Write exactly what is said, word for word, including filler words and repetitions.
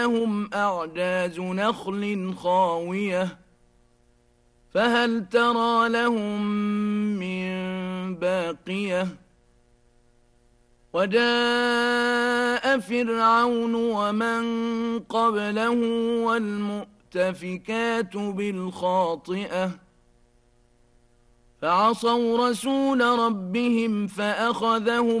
لهم أعجاز نخل خاوية فهل ترى لهم من باقية وجاء فرعون ومن قبله والمؤتفكات بالخاطئة فعصوا رسول ربهم فأخذهم